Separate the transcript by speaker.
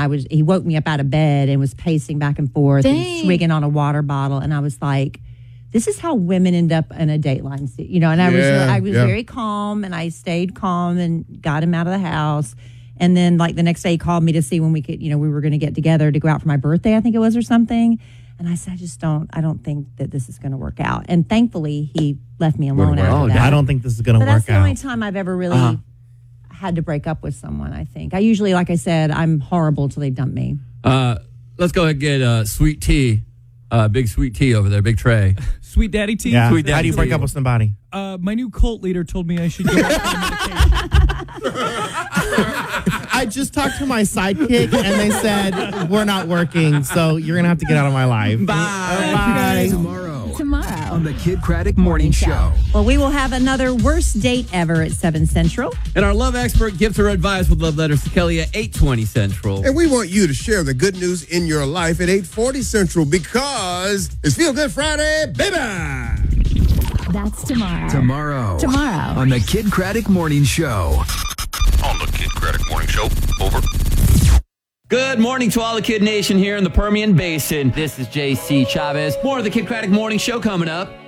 Speaker 1: he woke me up out of bed and was pacing back and forth and swigging on a water bottle. And I was like, this is how women end up in a Dateline, and I was very calm, and I stayed calm and got him out of the house. And then like the next day he called me to see when we could, we were going to get together to go out for my birthday, I think it was, or something. And I said, I don't think that this is going to work out. And thankfully he left me alone after that.
Speaker 2: I don't think this is going to work out.
Speaker 1: That's the only time I've ever really had to break up with someone, I think. I usually, like I said, I'm horrible till they dump me.
Speaker 3: Let's go ahead and get Sweet Tea. Big Sweet Tea over there, Big Tray.
Speaker 4: Sweet Daddy Tea?
Speaker 2: Yeah.
Speaker 3: Sweet Daddy
Speaker 2: How do you break up with somebody?
Speaker 4: My new cult leader told me I should go off the medication.
Speaker 2: I just talked to my sidekick, and they said, we're not working, so you're going to have to get out of my life.
Speaker 3: Bye.
Speaker 5: Tomorrow on the Kid Craddock Morning Show.
Speaker 1: Well, we will have another worst date ever at 7 Central.
Speaker 3: And our love expert gives her advice with love letters to Kelly at 8:20 Central.
Speaker 6: And we want you to share the good news in your life at 8:40 Central because it's Feel Good Friday, baby!
Speaker 5: That's tomorrow.
Speaker 7: Tomorrow
Speaker 5: On the Kid Craddock Morning Show.
Speaker 7: On the Kid Craddock Morning Show. Over.
Speaker 3: Good morning to all the Kid Nation here in the Permian Basin. This is JC Chavez. More of the Kid Craddock Morning Show coming up.